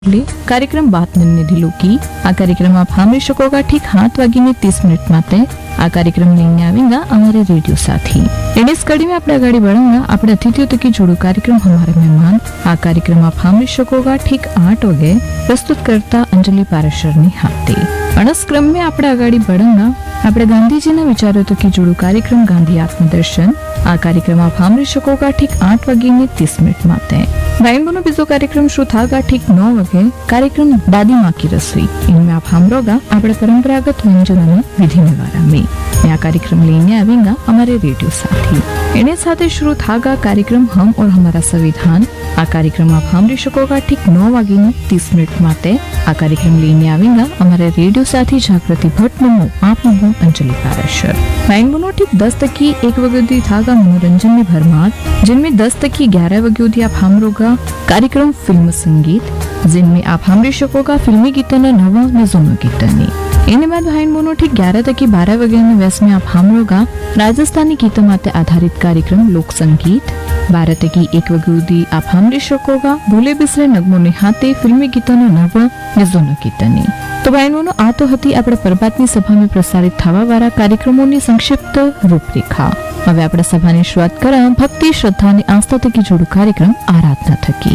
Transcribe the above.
कार्यक्रम बात निधि लोकी आ कार्यक्रम आप સાંભળી શકોગા ઠીક 7:30 માટે આ કાર્યક્રમ લઈને આવેगा हमारे रेडियो साथी एने कड़ी में अपने गाड़ी बढ़ाऊंगा अपने अतिथियों तक की जुड़ू कार्यक्रम हमारे मेहमान आ कार्यक्रम आप सांभળી શકોગા ठीक 8 वागे प्रस्तुत करता अंजलि पाराशर हाथे अणस क्रम में अपने आगाड़ी बढ़ाऊंगा अपने गांधीजी ने विचारो तो की जुड़ू कार्यक्रम गांधी आत्मदर्शन आ कार्यक्रम आप सांभળી શકોગા ठीक 8:30 माटे राइनबो बीजो कार्यक्रम शुरू थागा ठीक 9 वागे कार्यक्रम दादी माँ की रसोई इनमें आप सांभळोगा अपने परंपरागत व्यंजनों विधि निवारा में आ कार्यक्रम लेने आवेगा हमारे रेडियो साथी एने साथे शुरू थागा कार्यक्रम हम और हमारा संविधान आ कार्यक्रम आप सांभળી શકોગા ठीक 9:30 माटे आ कार्यक्रम लेने आवेगा हमारे रेडियो साथी जागृति भट्ट नो आप अंजलि पाराशर राइनबो ठीक 10 तकी 1 वागे थागा मनोरंजन में भरमार जिनमें 10 तकी 11 वागे आप सांभळोगा कार्यक्रम फिल्म संगीत जिनमें आप सांभળી શકોગા फिल्मी गीतों नवा ने जूना गीतों एने बाद राइनबो ठीक 11 तकी 12 वागे वेस में आप सांभळोगा राजस्थानी गीतों माटे आधारित कार्यक्रम लोक संगीत 12 तकी 1 वागे आप सांभળી શકોગા भूले बिसरे नगमो निहाते फिल्मी गीतों नवा ने जूना गीतों तो राइनबो आ तो हती आपणे प्रभातनी सभा में प्रसारित थवा वाला कार्यक्रमों की संक्षिप्त रूपरेखा हवे आपणे सभानी शुरुआत करा भक्ति श्रद्धा ने आस्था थकी जोड़ू कार्यक्रम आराधना थकी।